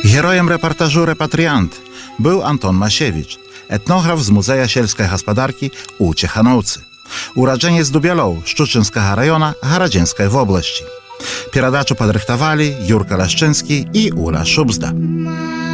Herojem reportażu Repatriant był Anton Masiewicz, etnograf z Muzeja Sielskiej Gospodarki u Ciechanowcy. Urodzeniec Dubielov, Szczuczynskiego rajona Haradzińskiej w oblasti. Передачу подрыхтовали Юрка Лашчинский и Уля Шубзда.